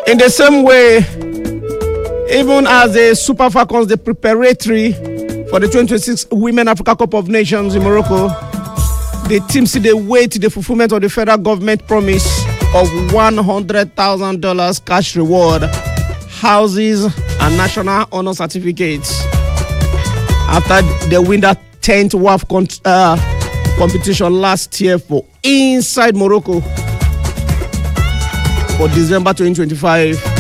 In the same way, even as the Super Falcons, the preparatory for the 2026 Women Africa Cup of Nations in Morocco, the team see the way to the fulfillment of the federal government promise of $100,000 cash reward, houses, and national honor certificates after they win that 10th WAF competition last year for inside Morocco for December 2025.